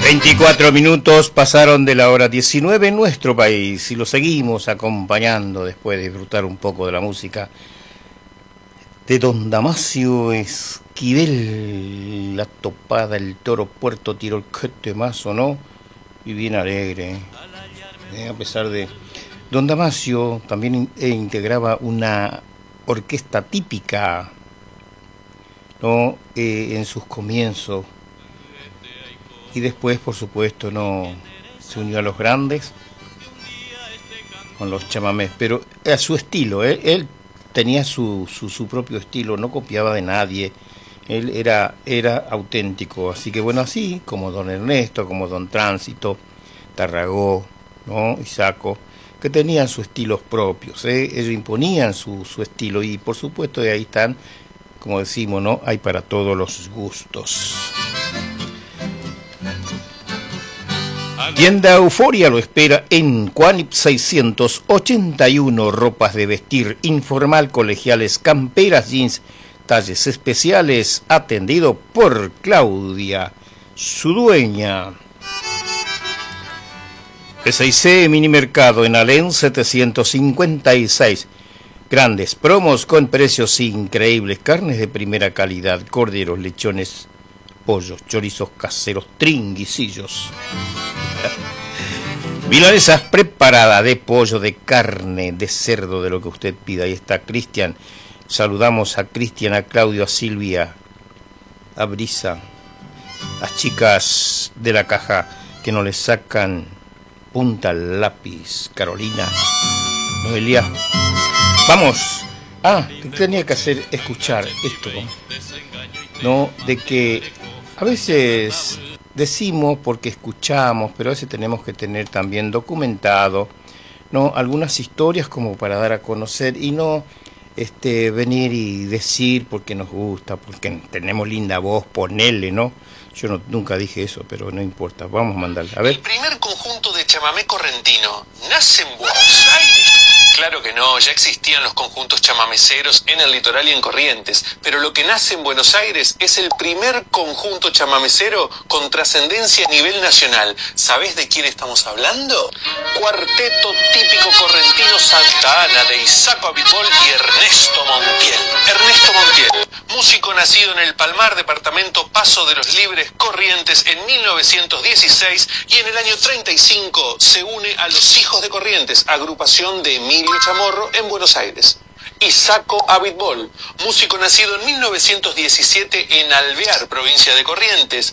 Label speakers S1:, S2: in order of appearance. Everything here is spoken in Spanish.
S1: 24 minutos pasaron de la hora 19 en nuestro país y lo seguimos acompañando después de disfrutar un poco de la música de don Damasio Esquivel, La Topada, El Toro, Puerto Tirol, qué temazo, ¿no? Y bien alegre, a pesar de... Don Damasio también integraba una orquesta típica, ¿no? En sus comienzos. Y después, por supuesto, no se unió a los grandes con los chamamés, pero a su estilo, él tenía su propio estilo, no copiaba de nadie, él era auténtico, así que bueno, así como don Ernesto, como don Tránsito, Tarragó, ¿no? Isaco, que tenían sus estilos propios, ellos imponían su estilo y por supuesto de ahí están, como decimos, ¿no? Hay para todos los gustos. Tienda Euforia lo espera en Cuanip 681, ropas de vestir informal, colegiales, camperas, jeans, talles especiales, atendido por Claudia, su dueña. S&C Minimercado en Alén 756, grandes promos con precios increíbles, carnes de primera calidad, corderos, lechones, pollos, chorizos caseros, tringuisillos. Milanesas preparadas de pollo, de carne, de cerdo, de lo que usted pida. Ahí está Cristian. Saludamos a Cristian, a Claudio, a Silvia, a Brisa, las chicas de la caja que no le sacan punta al lápiz. Carolina, Noelia. Vamos. Tenía que escuchar esto, ¿no? De que a veces decimos porque escuchamos, pero a veces tenemos que tener también documentado, ¿no? Algunas historias como para dar a conocer y no venir y decir porque nos gusta, porque tenemos linda voz, ponerle, ¿no? Yo nunca dije eso, pero no importa, vamos a mandarle. A ver.
S2: El primer conjunto de chamamé correntino nace en Buenos Aires. Claro que no, ya existían los conjuntos chamameceros en el litoral y en Corrientes, pero lo que nace en Buenos Aires es el primer conjunto chamamecero con trascendencia a nivel nacional. ¿Sabés de quién estamos hablando? Cuarteto típico correntino Santa Ana de Isaco Abitbol y Ernesto Montiel. Ernesto Montiel, músico nacido en el Palmar, departamento Paso de los Libres, Corrientes, en 1916 y en el año 35 se une a Los Hijos de Corrientes, agrupación de Emilio Chamorro en Buenos Aires. Isaco Abitbol, músico nacido en 1917 en Alvear, provincia de Corrientes,